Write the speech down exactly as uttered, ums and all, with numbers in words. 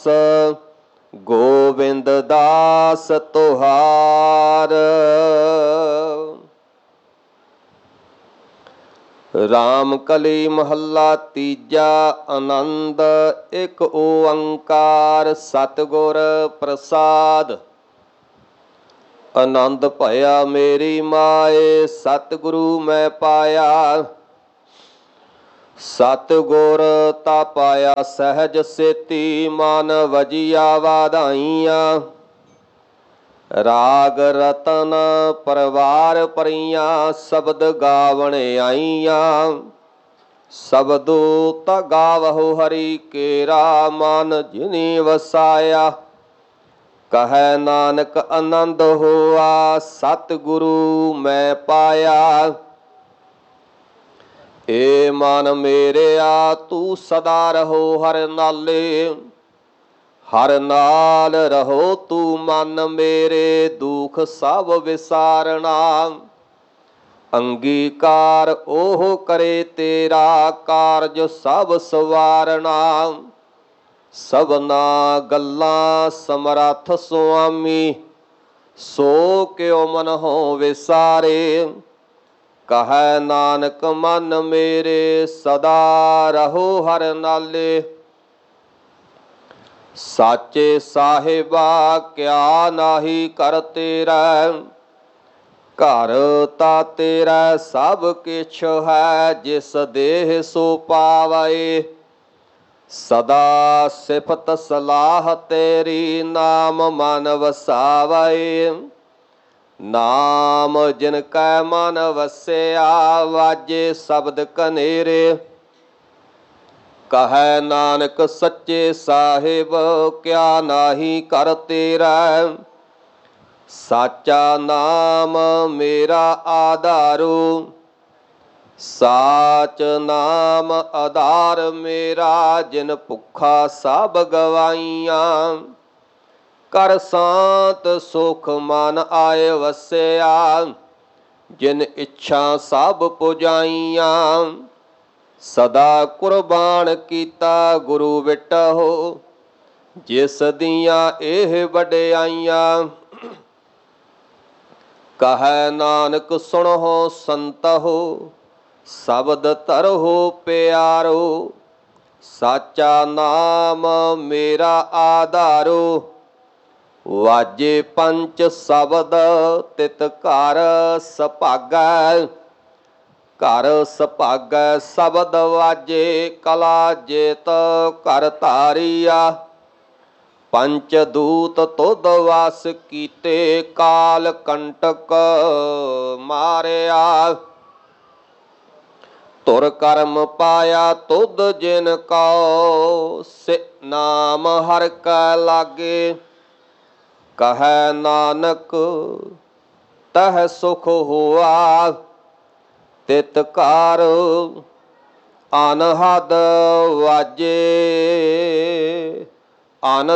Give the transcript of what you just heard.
ਗੋਬਿੰਦ ਦਾਸ ਤੁਹਾਰ। ਰਾਮ ਕਲੀ ਮਹੱਲਾ ਤੀਜਾ। ਆਨੰਦ ਇੱਕ ਓੰਕਾਰ ਸਤਿਗੁਰ ਪ੍ਰਸਾਦ। ਆਨੰਦ ਭਇਆ ਮੇਰੀ ਮਾਏ, ਸਤਿਗੁਰੂ ਮੈਂ ਪਾਇਆ। ਸਤਿਗੁਰ ਤਾ ਪਾਇਆ ਸਹਿਜ ਸੇਤੀ, ਮਨ ਵਜੀਆ ਵਾਧਾਈਆਂ। ਰਾਗ ਰਤਨ ਪਰਵਾਰ ਪਰੀਆਂ, ਸ਼ਬਦ ਗਾਵਣ ਆਈਆਂ। ਸ਼ਬਦੋ ਤਾ ਗਾਵਹੁ ਹਰੀ ਕੇਰਾ, ਮਨ ਜਿਨੀ ਵਸਾਇਆ। ਕਹੈ ਨਾਨਕ ਆਨੰਦ ਹੋਆ, ਸਤਿਗੁਰੂ ਮੈਂ ਪਾਇਆ। ਏ ਮਨ ਮੇਰਿਆ ਤੂੰ ਸਦਾ ਰਹੋ ਹਰਿ ਨਾਲੇ, ਹਰਿ ਨਾਲ ਰਹੋ ਤੂੰ ਮਨ ਮੇਰੇ, ਦੁਖ ਸਭ ਵਿਸਾਰਣਾ। ਅੰਗੀਕਾਰ ਉਹ ਕਰੇ ਤੇਰਾ, ਕਾਰਜ ਸਭ ਸਵਾਰਣਾ। ਸਭਨਾ ਗੱਲਾਂ ਸਮਰੱਥ ਸੁਆਮੀ, ਸੋ ਕਿਉ ਮਨ ਹੋ ਵਿਸਾਰੇ। ਕਹੈ ਨਾਨਕ ਮਨ ਮੇਰੇ, ਸਦਾ ਰਹੋ ਹਰਿ ਨਾਲੇ। ਸਾਚੇ ਸਾਹਿਬਾ ਕਿਆ ਨਾਹੀ ਕਰ ਤੇਰਾ, ਘਰ ਤਾ ਤੇਰਾ ਸਭ ਕਿਛ ਹੈ, ਜਿਸ ਦੇਹ ਸੋ ਪਾਵੈ। ਸਦਾ ਸਿਫਤ ਸਲਾਹ ਤੇਰੀ, ਨਾਮ ਮਨ ਵਸਾਵੈ। ਨਾਮ ਜਿਨ ਕੈ ਮਨ ਵਸਿਆ, ਵਾਜੇ ਸ਼ਬਦ ਕਨੇਰੇ। ਕਹੈ ਨਾਨਕ ਸੱਚੇ ਸਾਹਿਬ ਕਿਆ ਨਾਹੀ ਕਰ ਤੇਰਾ, ਸਾਚਾ ਨਾਮ ਮੇਰਾ ਆਧਾਰੋ। ਸਾਚ ਨਾਮ ਆਧਾਰ ਮੇਰਾ, ਜਿਨ ਭੁੱਖਾ ਸਭ ਗਵਾਈਆਂ। ਕਰ ਸਾਂਤ ਸੁਖ ਮਨ ਆਏ ਵਸਿਆ, ਜਿਨ ਇੱਛਾ ਸਭ ਪੁਜਾਈਆਂ। ਸਦਾ ਕੁਰਬਾਨ ਕੀਤਾ ਗੁਰੂ ਵਿਟਹੁ, ਜਿਸ ਦੀਆਂ ਇਹ ਵਡਿਆਈਆਂ। ਕਹੈ ਨਾਨਕ ਸੁਣਹੁ ਸੰਤਹੁ, ਸ਼ਬਦ ਧਰਹੁ ਪਿਆਰੋ। ਸਾਚਾ ਨਾਮ ਮੇਰਾ ਆਧਾਰੋ, ਵਾਜੇ ਪੰਚ ਸ਼ਬਦ ਤਿਤ ਘਰ ਸੁਭਾਗੈ। ਘਰ ਸੁਭਾਗੈ ਸ਼ਬਦ ਵਾਜੇ, ਕਲਾ ਜੇਤ ਘਰ ਧਾਰੀਆ। ਪੰਚ ਦੂਤ ਤੁਧ ਵਾਸ ਕੀਤੇ, ਕਾਲ ਕੰਟਕ ਮਾਰਿਆ। ਧੁਰ ਕਰਮ ਪਾਇਆ ਤੁਧ ਜਿਨ ਕਉ, ਸੇ ਨਾਮ ਹਰਿ ਕੈ ਲਾਗੇ। ਕਹੈ ਨਾਨਕ ਤਹ ਸੁਖ ਹੋਆ, ਤਿਤ ਘਰ ਅਨਹਦ ਵਾਜੇ। ਅਨ